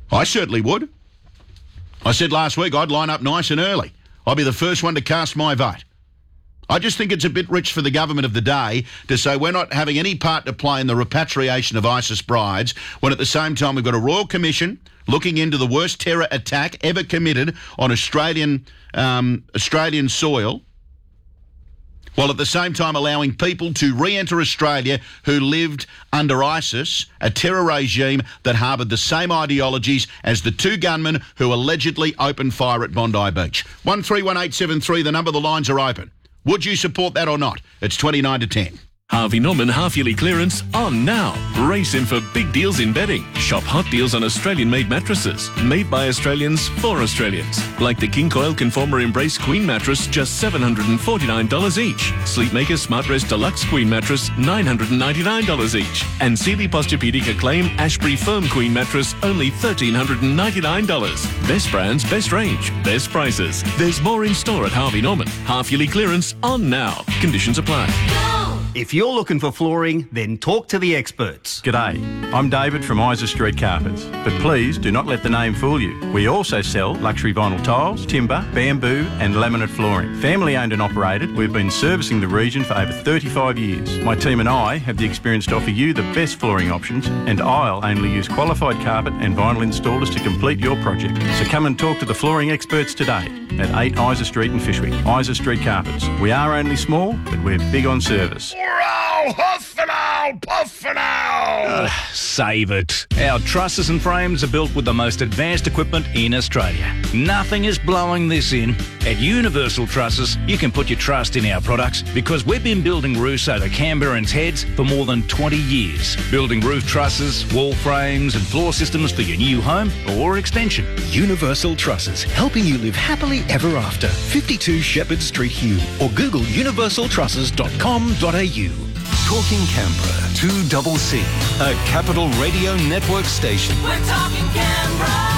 I certainly would. I said last week I'd line up nice and early. I'd be the first one to cast my vote. I just think it's a bit rich for the government of the day to say we're not having any part to play in the repatriation of ISIS brides when at the same time we've got a Royal Commission looking into the worst terror attack ever committed on Australian soil, while at the same time allowing people to re-enter Australia who lived under ISIS, a terror regime that harboured the same ideologies as the two gunmen who allegedly opened fire at Bondi Beach. 131873, the number, the lines are open. Would you support that or not? It's 29 to 10. Harvey Norman half-yearly clearance on now. Race in for big deals in bedding. Shop hot deals on Australian-made mattresses. Made by Australians for Australians. Like the King Coil Conformer Embrace Queen mattress, just $749 each. Sleepmaker SmartRest Deluxe Queen mattress, $999 each. And Sealy Posturepedic Acclaim Ashbury Firm Queen mattress, only $1,399. Best brands, best range, best prices. There's more in store at Harvey Norman. Half-yearly clearance on now. Conditions apply. If you're looking for flooring, then talk to the experts. G'day, I'm David from Isa Street Carpets, but please do not let the name fool you. We also sell luxury vinyl tiles, timber, bamboo and laminate flooring. Family owned and operated, we've been servicing the region for over 35 years. My team and I have the experience to offer you the best flooring options, and I'll only use qualified carpet and vinyl installers to complete your project. So come and talk to the flooring experts today at 8 Isa Street in Fishwick. Isa Street Carpets. We are only small, but we're big on service. Save it. Our trusses and frames are built with the most advanced equipment in Australia. Nothing is blowing this in. At Universal Trusses, you can put your trust in our products because we've been building roofs over Canberrans' heads for more than 20 years. Building roof trusses, wall frames and floor systems for your new home or extension. Universal Trusses, helping you live happily ever after. 52 Shepherd Street, Hume, or Google universaltrusses.com.au. Talking Canberra, 2CC, a Capital Radio Network station. We're talking Canberra.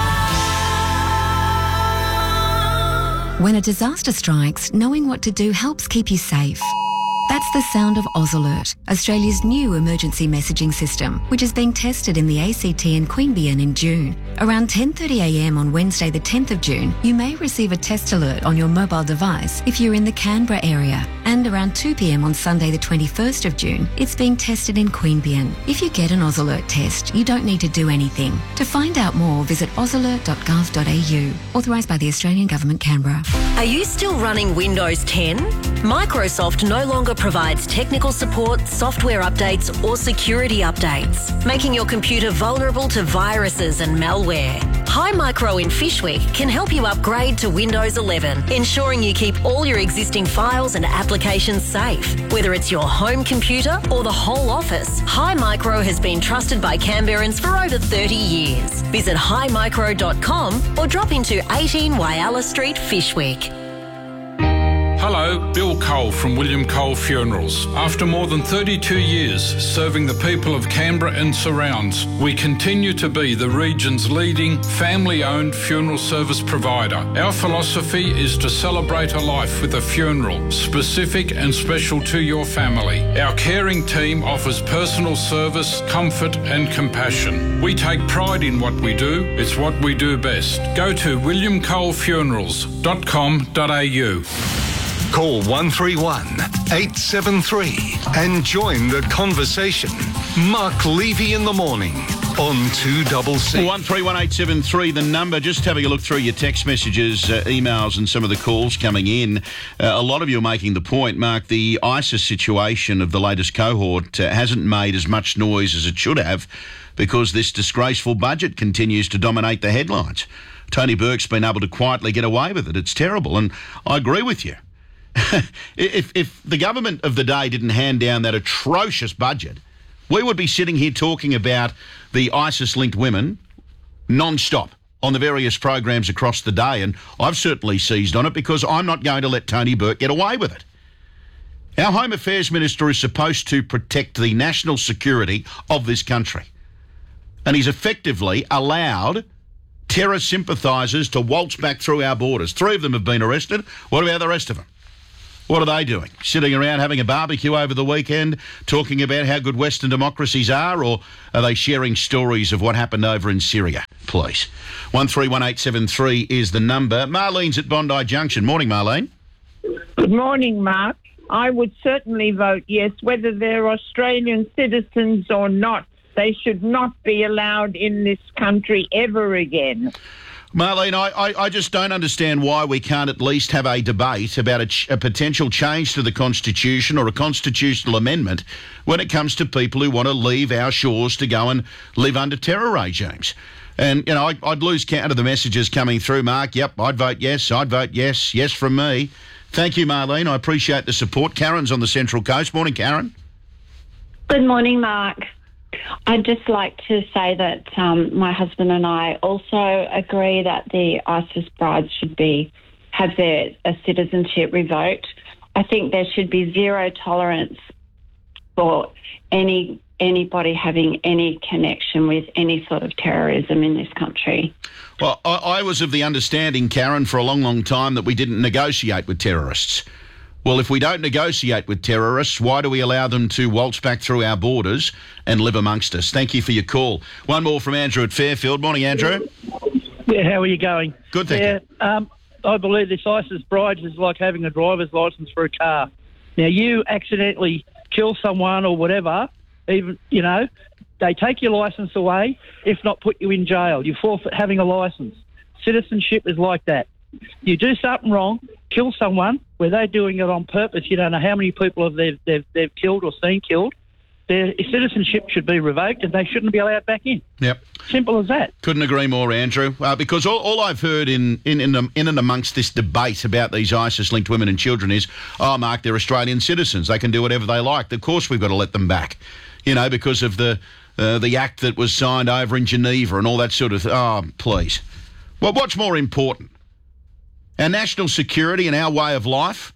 When a disaster strikes, knowing what to do helps keep you safe. That's the sound of AusAlert, Australia's new emergency messaging system, which is being tested in the ACT and Queanbeyan in June. Around 10:30am on Wednesday the 10th of June, you may receive a test alert on your mobile device if you're in the Canberra area. And around 2pm on Sunday the 21st of June, it's being tested in Queanbeyan. If you get an AusAlert test, you don't need to do anything. To find out more, visit ausalert.gov.au. Authorised by the Australian Government, Canberra. Are you still running Windows 10? Microsoft no longer provides technical support, software updates or security updates, making your computer vulnerable to viruses and malware. Hi Micro in Fishwick can help you upgrade to Windows 11, ensuring you keep all your existing files and applications safe. Whether it's your home computer or the whole office, Hi Micro has been trusted by Canberrans for over 30 years. Visit himicro.com or drop into 18 Whyalla Street, Fishwick. Hello, Bill Cole from William Cole Funerals. After more than 32 years serving the people of Canberra and surrounds, we continue to be the region's leading family-owned funeral service provider. Our philosophy is to celebrate a life with a funeral, specific and special to your family. Our caring team offers personal service, comfort and compassion. We take pride in what we do. It's what we do best. Go to williamcolefunerals.com.au. Call 131 873 and join the conversation. Mark Levy in the morning on 2CC. 131873, the number. Just having a look through your text messages, emails and some of the calls coming in. A lot of you are making the point, Mark, the ISIS situation of the latest cohort hasn't made as much noise as it should have because this disgraceful budget continues to dominate the headlines. Tony Burke's been able to quietly get away with it. It's terrible, and I agree with you. If the government of the day didn't hand down that atrocious budget, we would be sitting here talking about the ISIS-linked women non-stop on the various programs across the day, and I've certainly seized on it because I'm not going to let Tony Burke get away with it. Our Home Affairs Minister is supposed to protect the national security of this country, and he's effectively allowed terror sympathisers to waltz back through our borders. 3 of them have been arrested. What about the rest of them? What are they doing? Sitting around having a barbecue over the weekend, talking about how good Western democracies are, or are they sharing stories of what happened over in Syria? Please. please. 131873 is the number. Marlene's at Bondi Junction. Morning, Marlene. Good morning, Mark. I would certainly vote yes, whether they're Australian citizens or not. They should not be allowed in this country ever again. Marlene, I just don't understand why we can't at least have a debate about a potential change to the Constitution or a constitutional amendment when it comes to people who want to leave our shores to go and live under terror regimes. And, you know, I'd lose count of the messages coming through, Mark. Yep, I'd vote yes, yes from me. Thank you, Marlene. I appreciate the support. Karen's on the Central Coast. Morning, Karen. Good morning, Mark. I'd just like to say that my husband and I also agree that the ISIS brides should have their citizenship revoked. I think there should be zero tolerance for anybody having any connection with any sort of terrorism in this country. Well, I was of the understanding, Karen, for a long, long time that we didn't negotiate with terrorists. Well, if we don't negotiate with terrorists, why do we allow them to waltz back through our borders and live amongst us? Thank you for your call. One more from Andrew at Fairfield. Morning, Andrew. Yeah, how are you going? Good, thank you. I believe this ISIS bride is like having a driver's licence for a car. Now, you accidentally kill someone or whatever, even, you know, they take your licence away, if not put you in jail. You forfeit having a licence. Citizenship is like that. You do something wrong, kill someone, where they're doing it on purpose. You don't know how many people they've killed or seen killed. Their citizenship should be revoked and they shouldn't be allowed back in. Yep. Simple as that. Couldn't agree more, Andrew. Because all I've heard in and amongst this debate about these ISIS-linked women and children is, oh, Mark, they're Australian citizens. They can do whatever they like. Of course we've got to let them back, you know, because of the act that was signed over in Geneva and all that sort of... Oh, please. Well, what's more important? Our national security and our way of life,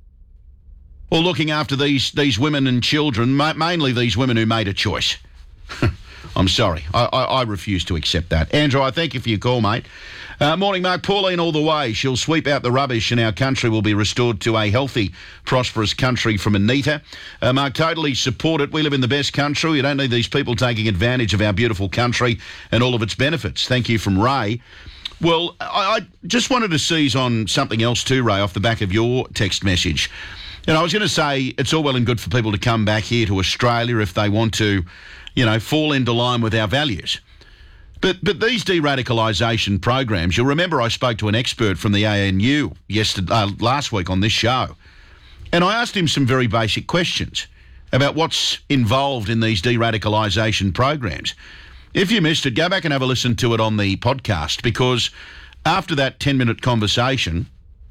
or looking after these women and children, mainly these women who made a choice? I'm sorry. I refuse to accept that. Andrew, I thank you for your call, mate. Morning, Mark. Pauline all the way. She'll sweep out the rubbish and our country will be restored to a healthy, prosperous country from Anita. Mark, totally support it. We live in the best country. We don't need these people taking advantage of our beautiful country and all of its benefits. Thank you from Ray. Well, I just wanted to seize on something else too, Ray, off the back of your text message. And I was going to say it's all well and good for people to come back here to Australia if they want to, you know, fall into line with our values. But these de-radicalisation programs, you'll remember I spoke to an expert from the ANU last week on this show, and I asked him some very basic questions about what's involved in these de-radicalisation programs. If you missed it, go back and have a listen to it on the podcast, because after that 10-minute conversation,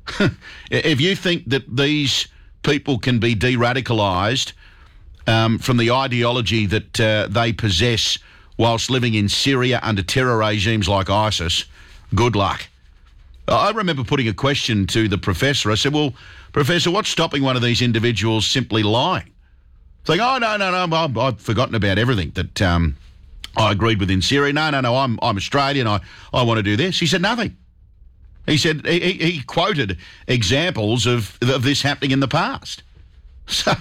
if you think that these people can be de-radicalised from the ideology that they possess whilst living in Syria under terror regimes like ISIS, good luck. I remember putting a question to the professor. I said, well, Professor, what's stopping one of these individuals simply lying? It's like, oh, no, I've forgotten about everything that... I agreed with in Syria. No, I'm Australian. I want to do this. He said nothing. He said he quoted examples of this happening in the past. So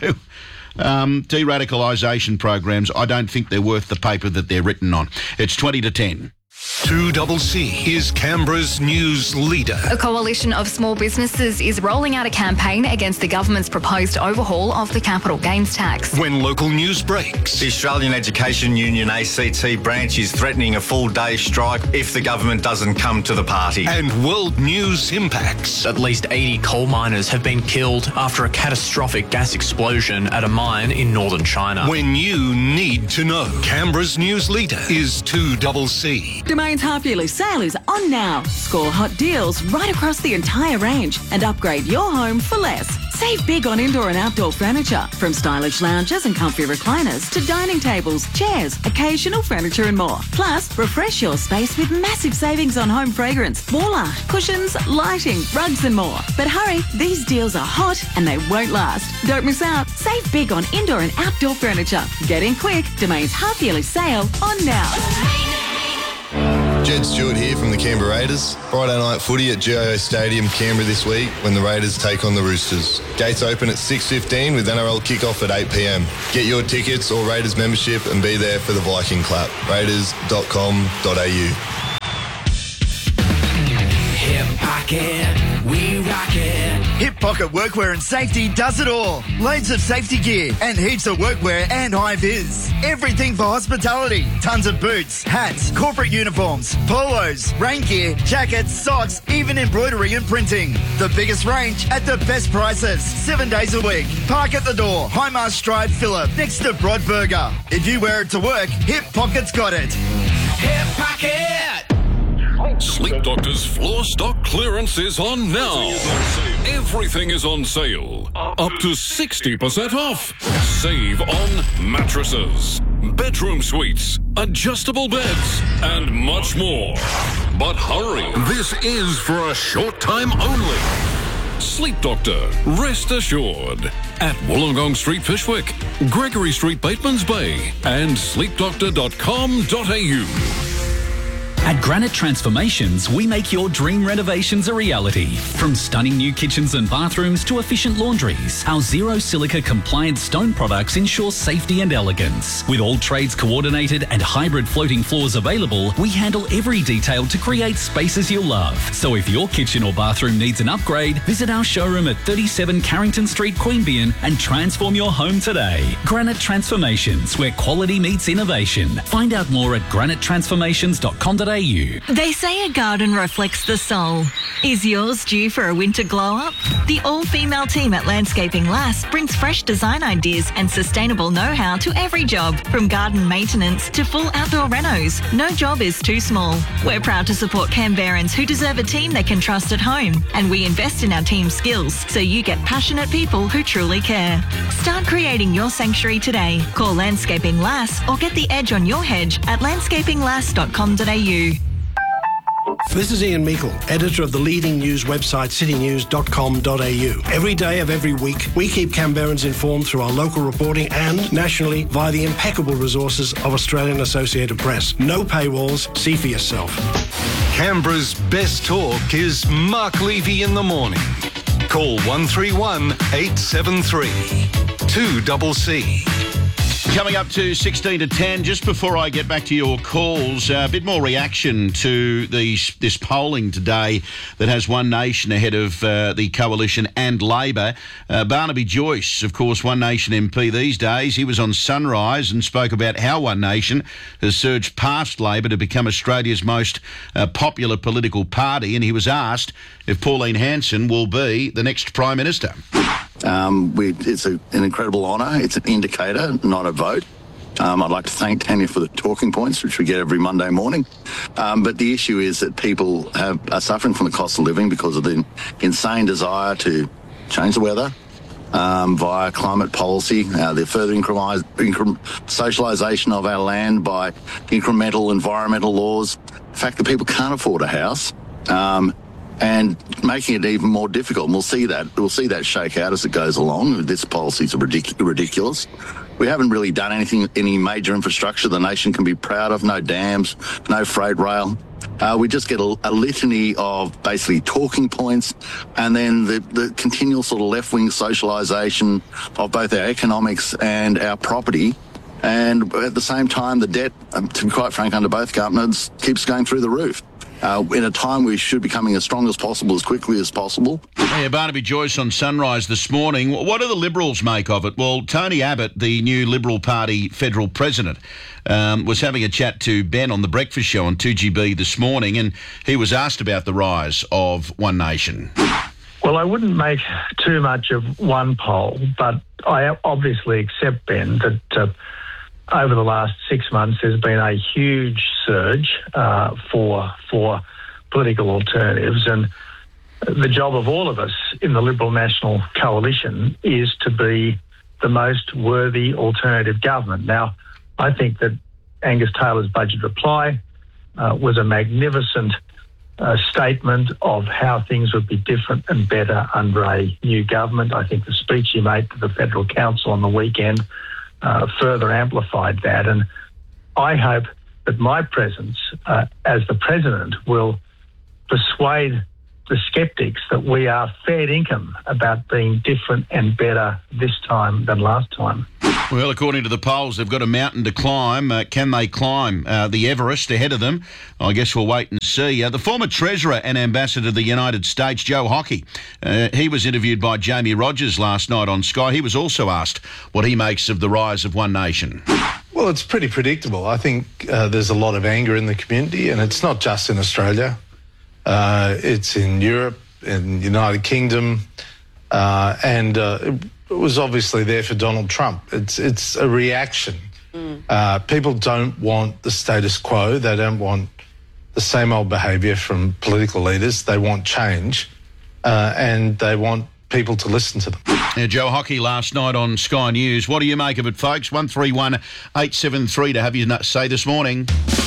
de-radicalisation programs, I don't think they're worth the paper that they're written on. It's 20 to 10. 2CC is Canberra's news leader. A coalition of small businesses is rolling out a campaign against the government's proposed overhaul of the capital gains tax. When local news breaks. The Australian Education Union ACT branch is threatening a full-day strike if the government doesn't come to the party. And world news impacts. At least 80 coal miners have been killed after a catastrophic gas explosion at a mine in northern China. When you need to know. Canberra's news leader is 2CC. Domain's half-yearly sale is on now. Score hot deals right across the entire range and upgrade your home for less. Save big on indoor and outdoor furniture, from stylish lounges and comfy recliners to dining tables, chairs, occasional furniture and more. Plus, refresh your space with massive savings on home fragrance, wall art, cushions, lighting, rugs and more. But hurry, these deals are hot and they won't last. Don't miss out. Save big on indoor and outdoor furniture. Get in quick. Domain's half-yearly sale on now. Jed Stewart here from the Canberra Raiders. Friday night footy at GIO Stadium, Canberra this week when the Raiders take on the Roosters. Gates open at 6:15 with NRL kickoff at 8 p.m. Get your tickets or Raiders membership and be there for the Viking clap. Raiders.com.au. Hip Pocket, we rock it. Hip Pocket Workwear and Safety does it all. Loads of safety gear and heaps of workwear and high vis. Everything for hospitality. Tons of boots, hats, corporate uniforms, polos, rain gear, jackets, socks, even embroidery and printing. The biggest range at the best prices. 7 days a week. Park at the door. Highmast Drive, Phillip, next to Broadburger. If you wear it to work, Hip Pocket's got it. Hip Pocket! Sleep Doctor's floor stock clearance is on now. Everything is on sale. Up to 60% off. Save on mattresses, bedroom suites, adjustable beds, and much more. But hurry, this is for a short time only. Sleep Doctor, rest assured. At Wollongong Street, Fyshwick, Gregory Street, Batemans Bay, and sleepdoctor.com.au. At Granite Transformations, we make your dream renovations a reality. From stunning new kitchens and bathrooms to efficient laundries, our zero silica compliant stone products ensure safety and elegance. With all trades coordinated and hybrid floating floors available, we handle every detail to create spaces you'll love. So if your kitchen or bathroom needs an upgrade, visit our showroom at 37 Carrington Street, Queanbeyan and transform your home today. Granite Transformations, where quality meets innovation. Find out more at granitetransformations.com.au. They say a garden reflects the soul. Is yours due for a winter glow-up? The all-female team at Landscaping Lass brings fresh design ideas and sustainable know-how to every job, from garden maintenance to full outdoor renos. No job is too small. We're proud to support Canberrans who deserve a team they can trust at home, and we invest in our team's skills so you get passionate people who truly care. Start creating your sanctuary today. Call Landscaping Lass or get the edge on your hedge at landscapinglass.com.au. This is Ian Meikle, editor of the leading news website citynews.com.au. Every day of every week, we keep Canberrans informed through our local reporting and nationally via the impeccable resources of Australian Associated Press. No paywalls, see for yourself. Canberra's best talk is Mark Levy in the morning. Call 131 873 2CC. Coming up to 16 to 10, just before I get back to your calls, a bit more reaction to this polling today that has One Nation ahead of the Coalition and Labor. Barnaby Joyce, of course, One Nation MP these days, he was on Sunrise and spoke about how One Nation has surged past Labor to become Australia's most popular political party, and he was asked if Pauline Hanson will be the next Prime Minister. It's an incredible honour. It's an indicator, not a vote. I'd like to thank Tanya for the talking points, which we get every Monday morning. But the issue is that people are suffering from the cost of living because of the insane desire to change the weather via climate policy, the further socialisation of our land by incremental environmental laws, the fact that people can't afford a house, and making it even more difficult. And we'll see that shake out as it goes along. This policies are ridiculous. We haven't really done any major infrastructure the nation can be proud of. No dams, no freight rail. We just get a litany of basically talking points, and then the continual sort of left-wing socialisation of both our economics and our property. And at the same time, the debt, to be quite frank, under both governments, keeps going through the roof. In a time we should be becoming as strong as possible, as quickly as possible. Yeah, Barnaby Joyce on Sunrise this morning. What do the Liberals make of it? Well, Tony Abbott, the new Liberal Party federal president, was having a chat to Ben on The Breakfast Show on 2GB this morning, and he was asked about the rise of One Nation. Well, I wouldn't make too much of one poll, but I obviously accept, Ben, that over the last 6 months, there's been a huge surge for political alternatives, and the job of all of us in the Liberal National Coalition is to be the most worthy alternative government. Now, I think that Angus Taylor's budget reply was a magnificent statement of how things would be different and better under a new government. I think the speech he made to the Federal Council on the weekend further amplified that, and I hope that my presence as the President will persuade the sceptics that we are fair income about being different and better this time than last time. Well, according to the polls, they've got a mountain to climb. Can they climb the Everest ahead of them? I guess we'll wait and see. see. The former Treasurer and Ambassador to the United States, Joe Hockey, he was interviewed by Jamie Rogers last night on Sky. He was also asked what he makes of the rise of One Nation. Well, it's pretty predictable. I think there's a lot of anger in the community, and it's not just in Australia. It's in Europe, in the United Kingdom, and it was obviously there for Donald Trump. It's a reaction. People don't want the status quo. They don't want the same old behaviour from political leaders. They want change, and they want people to listen to them. Yeah, Joe Hockey last night on Sky News. What do you make of it, folks? 131873 to have you say this morning.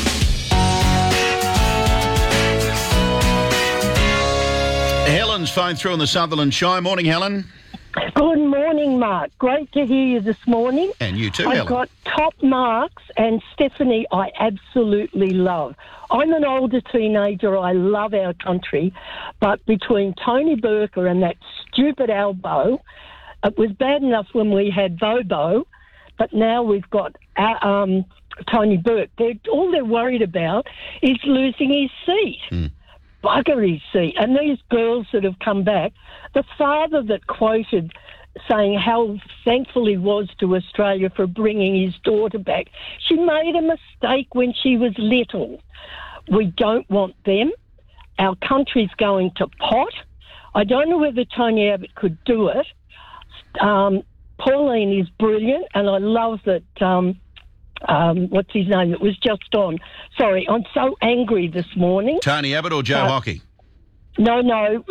Helen's phone through on the Sutherland Shire. Morning, Helen. Good morning, Mark. Great to hear you this morning. And you too, I've Helen. got top marks, and Stephanie I absolutely love. I'm an older teenager. I love our country. But between Tony Burke and that stupid Albo, it was bad enough when we had Bobo, but now we've got Tony Burke. All they're worried about is losing his seat. Bugger his seat. And these girls that have come back, the father that quoted saying how thankful he was to Australia for bringing his daughter back, she made a mistake when she was little. We don't want them. Our country's going to pot. I don't know whether Tony Abbott could do it. Pauline is brilliant, and I love that... what's his name? It was just on. Sorry, I'm so angry this morning. Tony Abbott or Joe Hockey? No. No,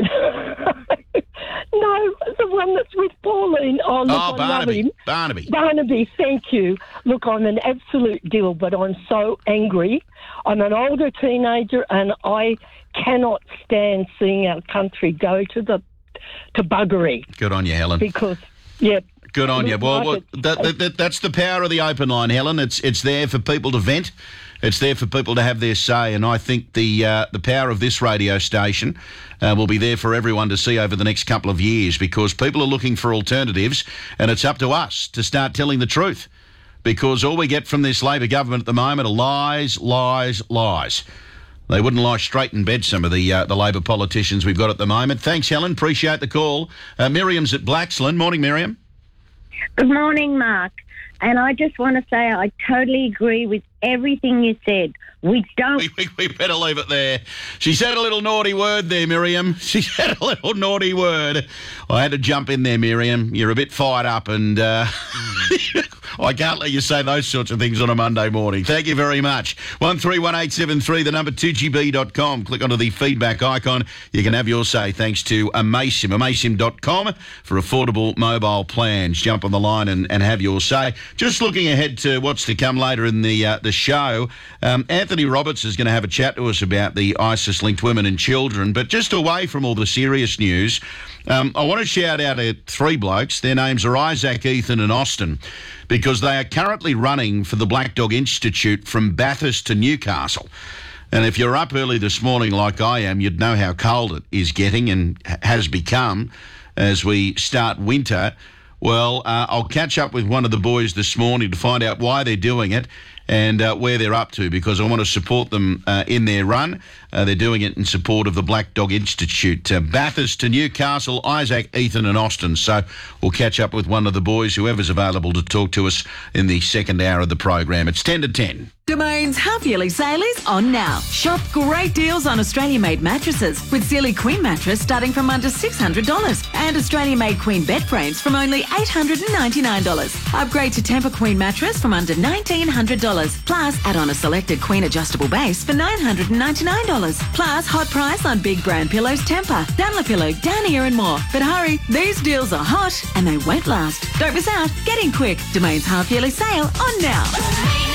the one that's with Pauline. Oh, look, I love him. Barnaby, thank you. Look, I'm an absolute dill, but I'm so angry. I'm an older teenager, and I cannot stand seeing our country go to buggery. Good on you, Helen. Because, yeah. Good on you. Well, that's the power of the open line, Helen. It's there for people to vent. It's there for people to have their say, and I think the power of this radio station will be there for everyone to see over the next couple of years, because people are looking for alternatives, and it's up to us to start telling the truth, because all we get from this Labor government at the moment are lies, lies, lies. They wouldn't lie straight in bed, some of the Labor politicians we've got at the moment. Thanks, Helen. Appreciate the call. Miriam's at Blaxland. Morning, Miriam. Good morning, Mark. And I just want to say I totally agree with everything you said. We don't... We better leave it there. She said a little naughty word there, Miriam. She said a little naughty word. I had to jump in there, Miriam. You're a bit fired up, and I can't let you say those sorts of things on a Monday morning. Thank you very much. 131873, the number 2gb.com. Click onto the feedback icon. You can have your say thanks to Amaysim.com for affordable mobile plans. Jump on the line and have your say. Just looking ahead to what's to come later in the show, Anthony Roberts is going to have a chat to us about the ISIS-linked women and children. But just away from all the serious news, I want to shout out at three blokes. Their names are Isaac, Ethan and Austin, because they are currently running for the Black Dog Institute from Bathurst to Newcastle. And if you're up early this morning like I am, you'd know how cold it is getting and has become as we start winter. Well, I'll catch up with one of the boys this morning to find out why they're doing it and where they're up to, because I want to support them in their run. They're doing it in support of the Black Dog Institute. Bathurst to Newcastle, Isaac, Ethan and Austin. So we'll catch up with one of the boys, whoever's available, to talk to us in the second hour of the program. It's 10 to 10. Domain's half-yearly sale is on now. Shop great deals on Australian-made mattresses, with Sealy Queen mattress starting from under $600 and Australian-made Queen bed frames from only $899. Upgrade to Tempur Queen mattress from under $1,900. Plus, add on a selected Queen adjustable base for $999. Plus, hot price on big brand pillows Tempur, Dunlopillow, Down Here and more. But hurry, these deals are hot and they won't last. Don't miss out. Get in quick. Domain's half-yearly sale on now.